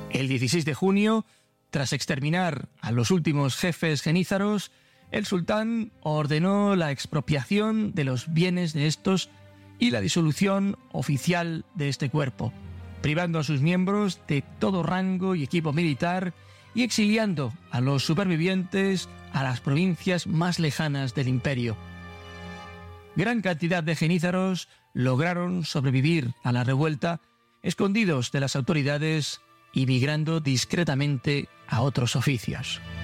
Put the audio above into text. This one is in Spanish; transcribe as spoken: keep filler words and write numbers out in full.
El dieciséis de junio, tras exterminar a los últimos jefes genízaros, el sultán ordenó la expropiación de los bienes de estos y la disolución oficial de este cuerpo, privando a sus miembros de todo rango y equipo militar y exiliando a los supervivientes a las provincias más lejanas del imperio. Gran cantidad de genízaros lograron sobrevivir a la revuelta, escondidos de las autoridades y migrando discretamente a otros oficios.